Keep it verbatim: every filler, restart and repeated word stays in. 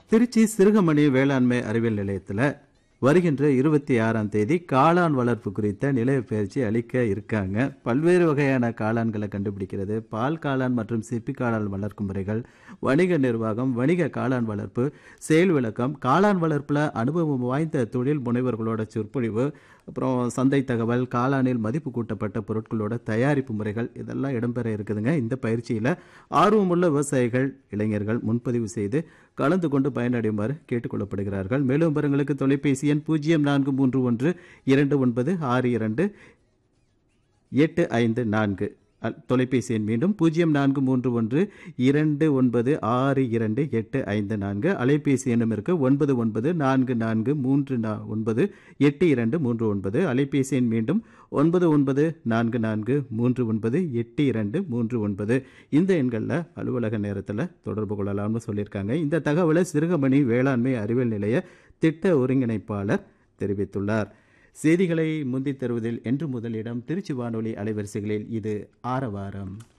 திருச்சி சிறுகமணி வேளாண்மை அறிவியல் நிலையத்தில் வருகின்ற இருபத்தி ஆறாம் தேதி காளான் வளர்ப்பு குறித்த நிலைய பயிற்சி அளிக்க இருக்காங்க. பல்வேறு வகையான காளான்களை கண்டுபிடிக்கிறது, பால் காளான் மற்றும் சிப்பி காளான் வளர்க்கும் முறைகள், வணிக நிர்வாகம், வணிக காளான் வளர்ப்பு, செயல் விளக்கம், காளான் வளர்ப்பில் அனுபவம் வாய்ந்த தொழில் முனைவர்களோட சொற்பொழிவு, அப்புறம் சந்தை தகவல், காளானில் மதிப்பு கூட்டப்பட்ட பொருட்களோட தயாரிப்பு முறைகள் இதெல்லாம் இடம்பெற இருக்குதுங்க. இந்த பயிற்சியில் ஆர்வமுள்ள விவசாயிகள், இளைஞர்கள் முன்பதிவு செய்து கலந்து கொண்டு பயனடையுமாறு கேட்டுக்கொள்ளப்படுகிறார்கள். மேலும் விவரங்களுக்கு தொலைபேசி எண் பூஜ்ஜியம் நான்கு மூன்று ஒன்று இரண்டு ஒன்பது ஆறு இரண்டு எட்டு ஐந்து நான்கு. தொலைபேசி எண் மீண்டும் பூஜ்ஜியம் நான்கு மூன்று ஒன்று இரண்டு ஒன்பது ஆறு இரண்டு எட்டு ஐந்து நான்கு. அலைபேசி எண்ணும் இருக்கு ஒன்பது ஒன்பது நான்கு நான்கு மூன்று ஒன்பது எட்டு இரண்டு மூன்று ஒன்பது. அலைபேசி எண் மீண்டும் ஒன்பது ஒன்பது நான்கு நான்கு மூன்று ஒன்பது எட்டு இரண்டு மூன்று ஒன்பது. இந்த எண்களில் அலுவலக நேரத்தில் தொடர்பு கொள்ளலாம்னு சொல்லியிருக்காங்க. இந்த தகவலை சிறுகமணி வேளாண்மை அறிவியல் நிலைய திட்ட ஒருங்கிணைப்பாளர் தெரிவித்துள்ளார். செய்திகளை முந்தித் தருவதில் என்று முதலிடம் திருச்சி வானொலி அலைவரிசைகளில் இது ஆரவாரம்.